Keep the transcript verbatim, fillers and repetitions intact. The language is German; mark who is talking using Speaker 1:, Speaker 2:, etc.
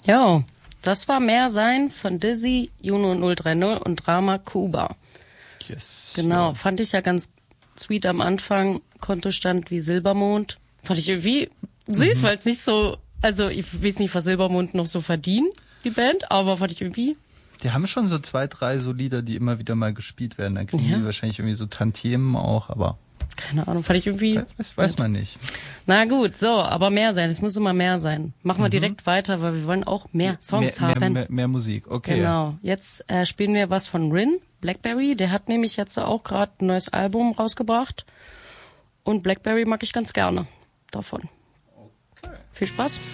Speaker 1: Jo, das war Mehr Sein von Dizzy, Juno null drei null und Drama Kuba.
Speaker 2: Yes.
Speaker 1: Genau,
Speaker 2: Ja.
Speaker 1: fand ich ja ganz sweet am Anfang. Kontostand wie Silbermond. Fand ich irgendwie süß, mhm. weil es nicht so, also ich weiß nicht, was Silbermond noch so verdienen, die Band, aber fand ich irgendwie...
Speaker 2: Die haben schon so zwei, drei so Lieder, die immer wieder mal gespielt werden. Dann kriegen
Speaker 1: ja.
Speaker 2: die wahrscheinlich irgendwie so Tantiemen auch, aber...
Speaker 1: Keine Ahnung, fand ich irgendwie...
Speaker 2: Das weiß man nicht.
Speaker 1: Na gut, so, aber mehr sein, es muss immer mehr sein. Machen wir mhm. direkt weiter, weil wir wollen auch mehr Songs
Speaker 2: mehr,
Speaker 1: haben.
Speaker 2: Mehr, mehr, mehr Musik, okay.
Speaker 1: Genau, jetzt äh, spielen wir was von Rin, Blackberry. Der hat nämlich jetzt auch gerade ein neues Album rausgebracht. Und Blackberry mag ich ganz gerne davon. Okay. Viel Spaß.